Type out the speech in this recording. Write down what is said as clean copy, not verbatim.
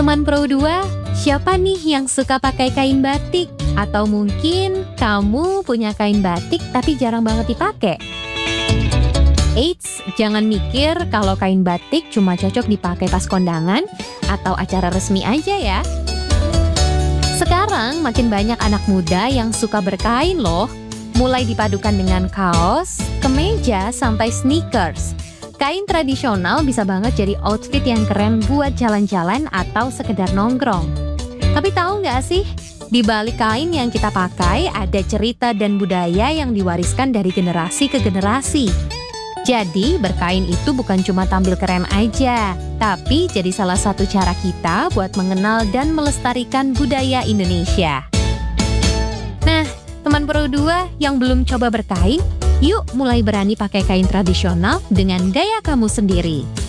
Teman Pro 2, siapa nih yang suka pakai kain batik? Atau mungkin kamu punya kain batik tapi jarang banget dipakai? Eits, jangan mikir kalau kain batik cuma cocok dipakai pas kondangan atau acara resmi aja ya. Sekarang makin banyak anak muda yang suka berkain loh. Mulai dipadukan dengan kaos, kemeja, sampai sneakers. Kain tradisional bisa banget jadi outfit yang keren buat jalan-jalan atau sekedar nongkrong. Tapi tahu nggak sih, di balik kain yang kita pakai ada cerita dan budaya yang diwariskan dari generasi ke generasi. Jadi, berkain itu bukan cuma tampil keren aja, tapi jadi salah satu cara kita buat mengenal dan melestarikan budaya Indonesia. Nah, teman Pro 2 yang belum coba berkain, yuk mulai berani pakai kain tradisional dengan gaya kamu sendiri.